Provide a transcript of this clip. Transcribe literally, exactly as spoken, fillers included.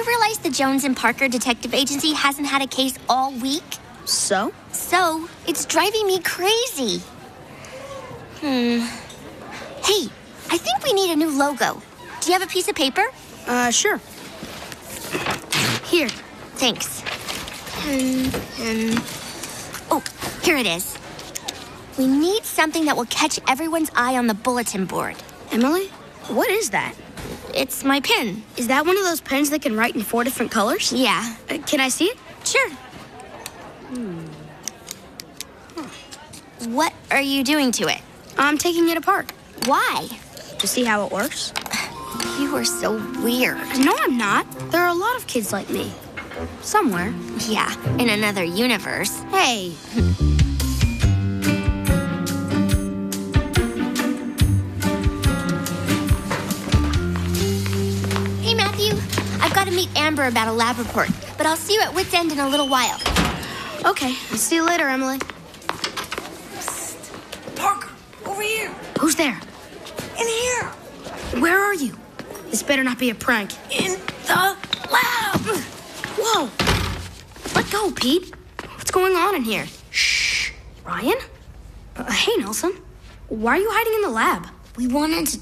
you realize the Jones and Parker Detective Agency hasn't had a case all week? So? So, it's driving me crazy. Hmm. Hey, I think we need a new logo. Do you have a piece of paper? Uh, sure. Here. Thanks. Pen, pen. Oh, here it is. We need something that will catch everyone's eye on the bulletin board. Emily, what is that? It's my pen. Is that one of those pens that can write in four different colors? Yeah. Uh, can I see it? Sure. Hmm. Huh. What are you doing to it? I'm taking it apart. Why? To see how it works. You are so weird. No, I'm not. There are a lot of kids like me. Somewhere. Yeah, in another universe. Hey. Hey, Matthew. I've got to meet Amber about a lab report, but I'll see you at Wits End in a little while. Okay. I'll see you later, Emily. Parker, over here. Who's there? In here. Where are you? This better not be a prank. In the lab. Whoa. Let go, Pete. What's going on in here? Shh. Ryan? Uh, hey, Nelson. Why are you hiding in the lab? We wanted to